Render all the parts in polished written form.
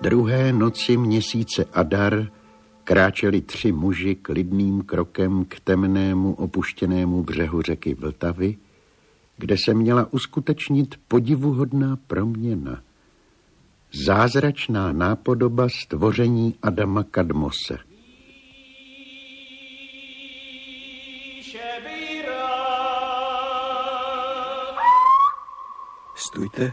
Druhé noci měsíce Adar kráčeli 3 muži klidným krokem k temnému opuštěnému břehu řeky Vltavy, kde se měla uskutečnit podivuhodná proměna. Zázračná nápodoba stvoření Adama Kadmose. Stůjte.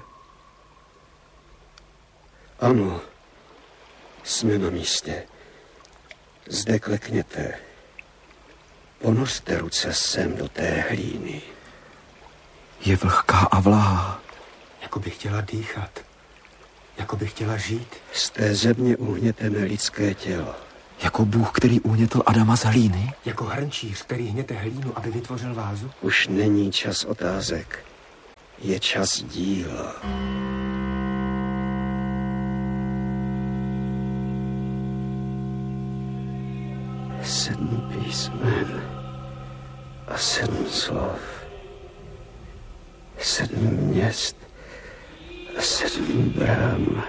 Ano, jsme na místě. Zde klekněte. Ponořte ruce sem do té hlíny. Je vlhká a vláha. Jako by chtěla dýchat. Jako by chtěla žít. Z té země uhněte lidské tělo. Jako Bůh, který uhnětl Adama z hlíny? Jako hrnčíř, který hněte hlínu, aby vytvořil vázu? Už není čas otázek. Je čas díla. Sedm písmen a 7 slov. 7 měst a 7 brám.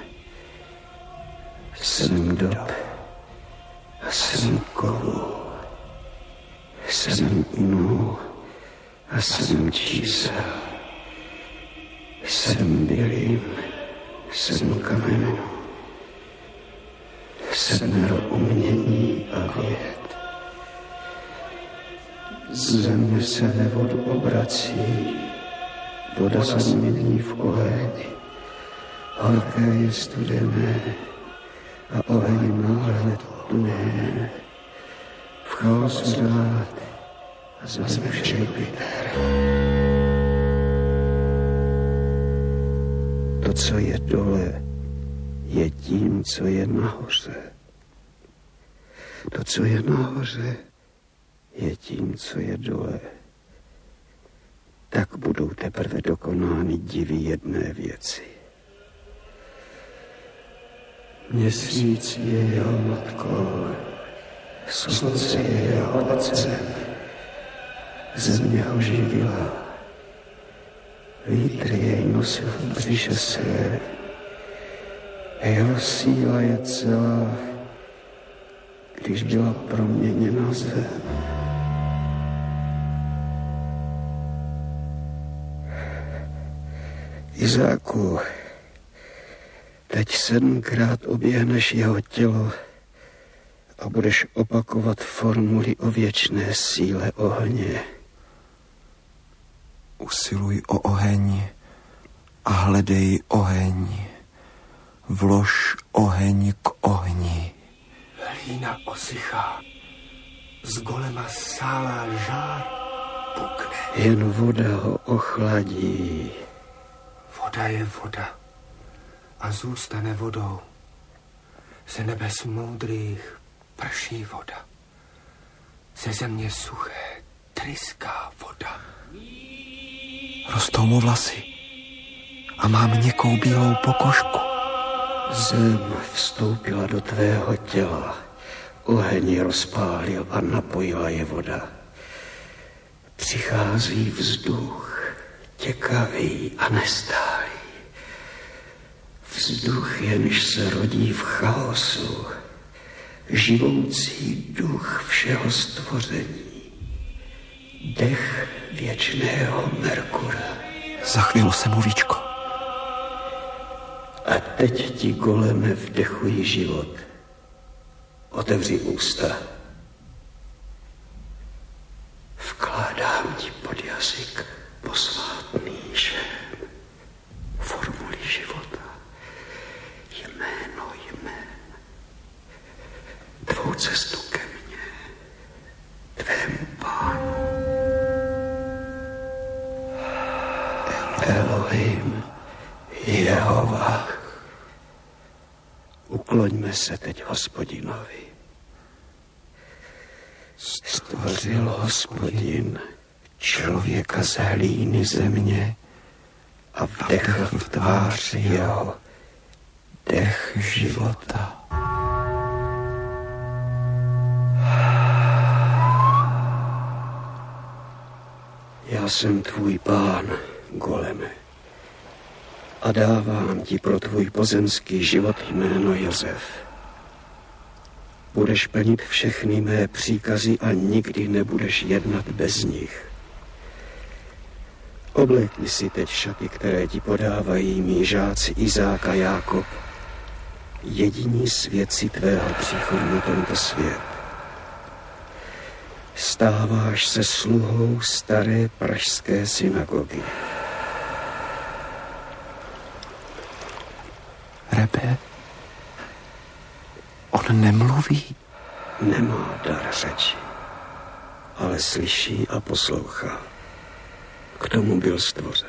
7 dob a 7 kovů. 7 dnů a 7 čísel. 7 bylin, 7 kamenů. 7 umění a věd. Země se ve vodu obrací, voda se změní v oheň, horké je studené a oheň náhle tuhne. V chaosu dát a zem Jupiter. To, co je dole, je tím, co je nahoře. To, co je nahoře, je tím, co je dole. Tak budou teprve dokonány divy jedné věci. Měsíc je jeho matkou, slunce je jeho otcem, země ho živila, vítr jej nosil v břiše své, jeho síla je celá, když byla proměněna zem. Izáku, teď 7krát oběhneš jeho tělo a budeš opakovat formuli o věčné síle ohně. Usiluj o oheň a hledej oheň. Vlož oheň k ohni. Hlína osychá. Z golema sálá žár pukne. Jen voda ho ochladí. Voda je voda a zůstane vodou. Ze nebes moudrých prší voda. Ze země suché tryská voda. Rostou mu vlasy a má měkkou bílou pokožku. Zem vstoupila do tvého těla. Oheň rozpálil a napojila je voda. Přichází vzduch, těkavý a nestálý. Vzduch, jenž se rodí v chaosu. Živoucí duch všeho stvoření. Dech věčného Merkura. Zachvělo se mu víčko. A teď ti goleme vdechují život. Otevři ústa. Vkládám ti pod jazyk posvátný šém. Formuli života. Jméno jmén. Tvou cestu ke mně. Tvému pánu. Elohim. Jehova. Ukloňme se teď Hospodinovi. Stvořil Hospodin člověka z hlíny země a vdechl v tvář jeho dech života. Já jsem tvůj pán, goleme, a dávám ti pro tvůj pozemský život jméno Josef. Budeš plnit všechny mé příkazy a nikdy nebudeš jednat bez nich. Oblékni si teď šaty, které ti podávají mí žáci Izák a Jákob, jediní svědci tvého příchodu na tento svět. Stáváš se sluhou staré pražské synagogy. Rebe, on nemluví. Nemá dar řeči, ale slyší a poslouchá. K tomu byl stvořen.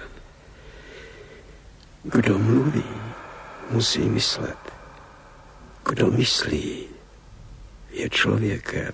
Kdo mluví, musí myslet. Kdo myslí, je člověkem.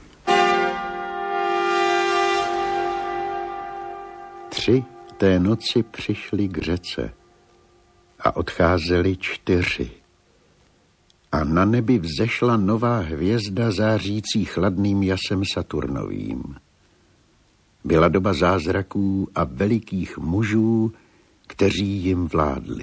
3 té noci přišli k řece a odcházeli 4. A na nebi vzešla nová hvězda zářící chladným jasem Saturnovým. Byla doba zázraků a velikých mužů, kteří jim vládli.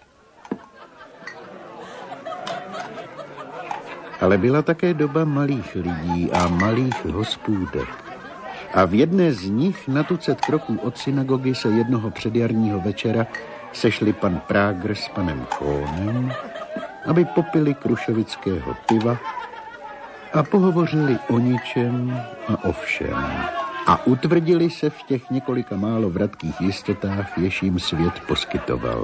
Ale byla také doba malých lidí a malých hospůdek. A v jedné z nich na tucet kroků od synagogy se jednoho předjarního večera sešli pan Prágr s panem Kohnem, aby popili krušovického piva a pohovořili o ničem a o všem. A utvrdili se v těch několika málo vratkých jistotách, jež jim svět poskytoval.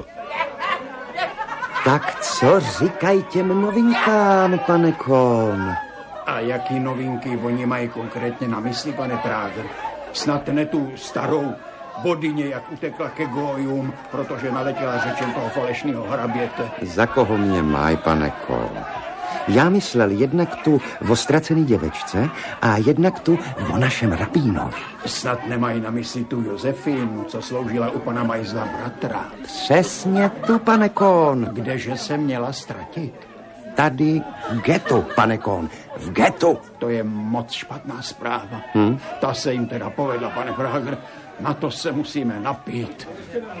Tak co říkají těm novinkám, pane Kohn? A jaký novinky oni mají konkrétně na mysli, pane Prágr? Snad ne tu starou bodyně, jak utekla ke Gojům, protože naletěla řečem toho falešného hraběte. Za koho mě mají, pane Kohn? Já myslel jednak tu o ztracený děvečce a jednak tu o našem rabínovi. Snad nemají na mysli tu Josefinu, co sloužila u pana Majzla bratra. Přesně tu, pane Kohn. Kdeže se měla ztratit? Tady v getu, pane Kohn, v getu. To je moc špatná zpráva. Ta se jim teda povedla, pane Prágr. Na to se musíme napít.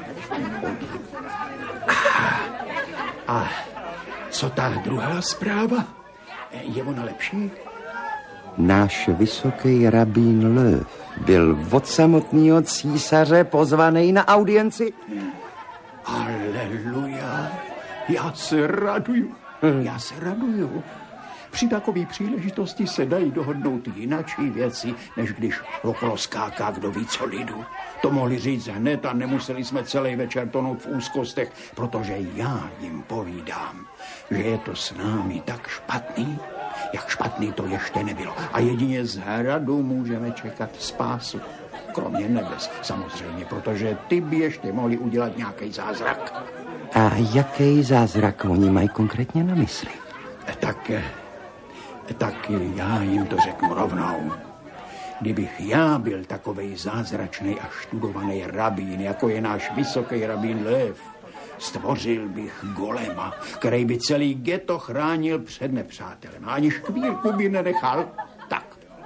A co ta druhá zpráva? Je ona lepší? Náš vysoký rabín Löw byl od samotného císaře pozvaný na audienci. Aleluja. Já se raduju. Při takové příležitosti se dají dohodnout jinačí věci, než když okolo skáká kdo ví co lidu. To mohli říct hned a nemuseli jsme celý večer tonout v úzkostech, protože já jim povídám, že je to s námi tak špatný, jak špatný to ještě nebylo. A jedině z hradu můžeme čekat spásu. Kromě nebes, samozřejmě, protože ty by ještě mohli udělat nějaký zázrak. A jaký zázrak oni mají konkrétně na mysli? Tak já jim to řeknu rovnou. Kdybych já byl takovej zázračný a študovaný rabín, jako je náš vysoký rabín Löw, stvořil bych golema, který by celý ghetto chránil před nepřátelem. A ani škvírku by nenechal. Tak.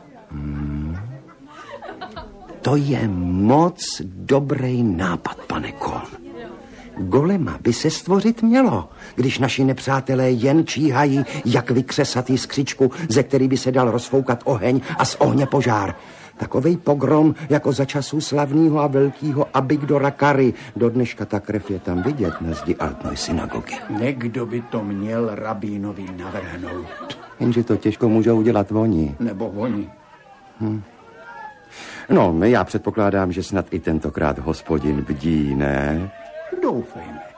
To je moc dobrý nápad, pane Kohn. Golema by se stvořit mělo, když naši nepřátelé jen číhají, jak vykřesatý skřičku, ze který by se dal rozfoukat oheň a z ohně požár. Takovej pogrom, jako za časů slavného a velkého Abigdora Kary. Do dneška ta krev je tam vidět na zdi Altnoj synagogy. Někdo by to měl rabínovi navrhnout. Jenže to těžko můžou udělat oni. Nebo oni. No, já předpokládám, že snad i tentokrát hospodin bdí, ne? Doufejme.